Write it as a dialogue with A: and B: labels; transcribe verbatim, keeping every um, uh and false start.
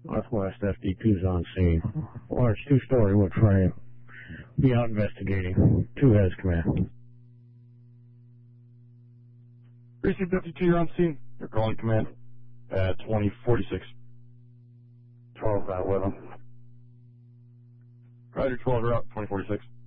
A: Northwest F D two's on scene. Large two-story wood frame. Be out investigating. Two heads, command.
B: Precinct fifty-two, you're on scene. You're calling command at twenty forty-six.
A: twelve out with them.
B: Roger, twelve, you're out, twenty forty-six.